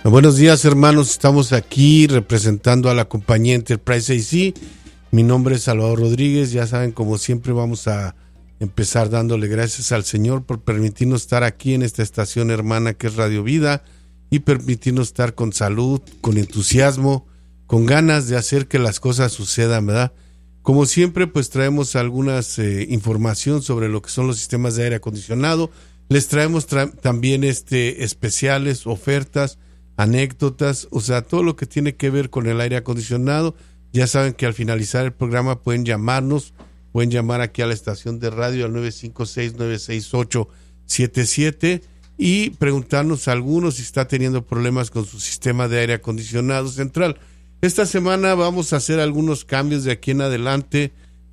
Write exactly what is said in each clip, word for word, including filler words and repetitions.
Buenos días, hermanos. Estamos aquí representando a la compañía Enterprise A C. Mi nombre es Salvador Rodríguez. Ya saben, como siempre, vamos a empezar dándole gracias al Señor por permitirnos estar aquí en esta estación hermana que es Radio Vida y permitirnos estar con salud, con entusiasmo, con ganas de hacer que las cosas sucedan, ¿verdad? Como siempre, pues traemos algunas eh, información sobre lo que son los sistemas de aire acondicionado. Les traemos tra- también este especiales, ofertas, anécdotas, o sea, todo lo que tiene que ver con el aire acondicionado. Ya saben que al finalizar el programa pueden llamarnos, pueden llamar aquí a la estación de radio al nueve cinco seis, nueve seis ocho, siete siete y preguntarnos a algunos si está teniendo problemas con su sistema de aire acondicionado central. Esta semana vamos a hacer algunos cambios de aquí en adelante.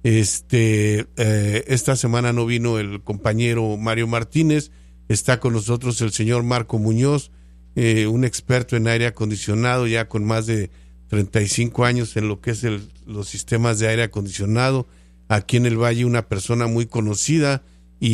Este, eh, esta semana no vino el compañero Mario Martínez, está con nosotros el señor Marco Muñoz, eh, un experto en aire acondicionado ya con más de treinta y cinco años en lo que es el, los sistemas de aire acondicionado. Aquí en el Valle una persona muy conocida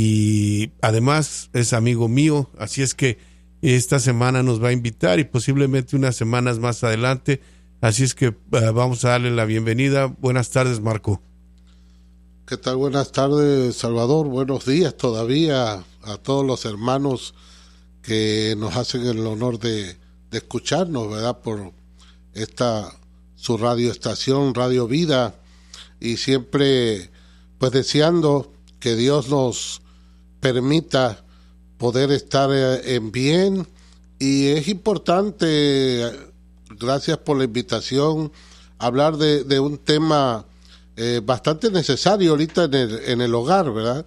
y además es amigo mío, así es que esta semana nos va a invitar y posiblemente unas semanas más adelante. Así es que uh, vamos a darle la bienvenida. Buenas tardes, Marco. ¿Qué tal? Buenas tardes, Salvador. Buenos días todavía a todos los hermanos que nos hacen el honor de, de escucharnos, ¿verdad? Por esta, su radioestación, Radio Vida. Y siempre, pues, deseando que Dios nos permita poder estar en bien. Y es importante... Gracias por la invitación a hablar de, de un tema eh, bastante necesario ahorita en el, en el hogar, ¿verdad?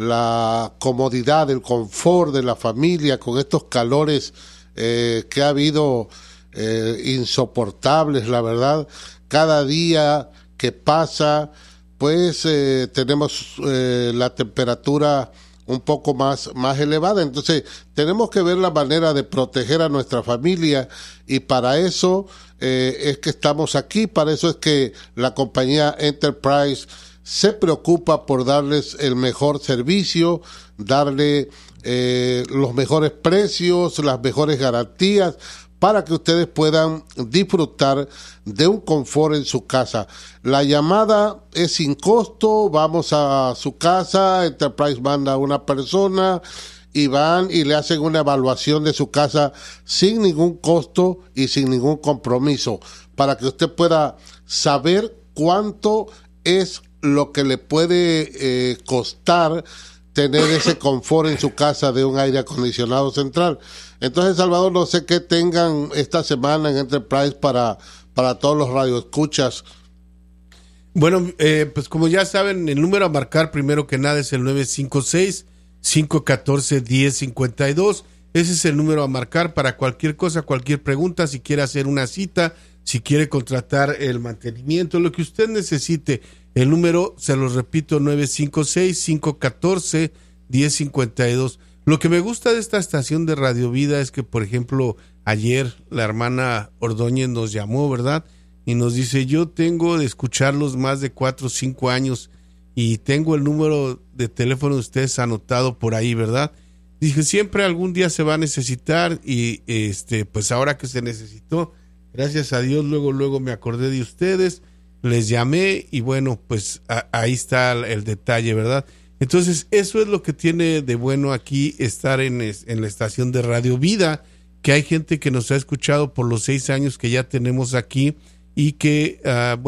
La comodidad, el confort de la familia con estos calores eh, que ha habido eh, insoportables, la verdad. Cada día que pasa, pues eh, tenemos eh, la temperatura un poco más, más elevada. Entonces, tenemos que ver la manera de proteger a nuestra familia y para eso eh, es que estamos aquí, para eso es que la compañía Enterprise se preocupa por darles el mejor servicio, darle eh, los mejores precios, las mejores garantías, para que ustedes puedan disfrutar de un confort en su casa. La llamada es sin costo, vamos a su casa, Enterprise manda a una persona y van y le hacen una evaluación de su casa sin ningún costo y sin ningún compromiso, para que usted pueda saber cuánto es lo que le puede eh, costar tener ese confort en su casa de un aire acondicionado central. Entonces, Salvador, no sé qué tengan esta semana en Enterprise para, para todos los radioescuchas. Bueno, eh, pues como ya saben, el número a marcar primero que nada es el nueve cinco seis, cinco uno cuatro, uno cero cinco dos. Ese es el número a marcar para cualquier cosa, cualquier pregunta, si quiere hacer una cita, si quiere contratar el mantenimiento, lo que usted necesite. El número, se los repito, nueve cinco seis, cinco uno cuatro, uno cero cinco dos. Lo que me gusta de esta estación de Radio Vida es que, por ejemplo, ayer la hermana Ordóñez nos llamó, ¿verdad? Y nos dice, yo tengo de escucharlos más de cuatro o cinco años y tengo el número de teléfono de ustedes anotado por ahí, ¿verdad? Dije, siempre algún día se va a necesitar y este, pues ahora que se necesitó, gracias a Dios, luego, luego me acordé de ustedes, les llamé y bueno, pues a, ahí está el, el detalle, ¿verdad? Entonces, eso es lo que tiene de bueno aquí estar en, en la estación de Radio Vida, que hay gente que nos ha escuchado por los seis años que ya tenemos aquí y que, uh, bueno,